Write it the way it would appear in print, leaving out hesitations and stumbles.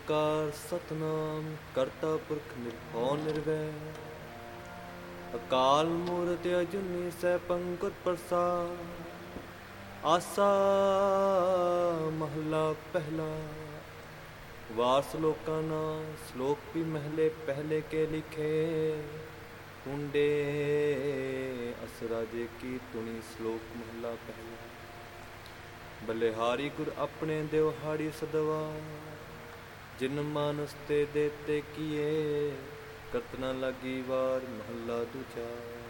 ਓਂਕਾਰ ਸਤਨਾਮ ਕਰਤਾ ਪੁਰਖ ਨਿਰਭਉ ਨਿਰਵੈਰ ਅਕਾਲ ਮੂਰਤਿ ਅਜੂਨੀ ਸੈਭੰ ਗੁਰ ਪ੍ਰਸਾਦਿ। ਆਸਾ ਮਹਲਾ ਪਹਿਲਾ। ਵਾਰ ਸਲੋਕਾਂ ਨਾਲ ਸਲੋਕ ਵੀ ਮਹਲੇ ਪਹਿਲੇ ਕੇ ਲਿਖੇ। ਟੁੰਡੇ ਅਸਰਾਜੇ ਕੀ ਤੁਣੀ ਸਲੋਕ ਮਹਲਾ ਪਹਿਲਾ। ਬਲਿਹਾਰੀ ਗੁਰ ਆਪਣੇ ਦਿਵਹਾੜੀ ਸਦਵਾ ਜਿਨ ਮਾਨਸ ਤੇ ਦੇਤੇ ਕੀਏ। ਕਰਤ ਨ ਲਾਗੀ ਵਾਰ ਮਹੱਲਾ ਦੂਜਾ।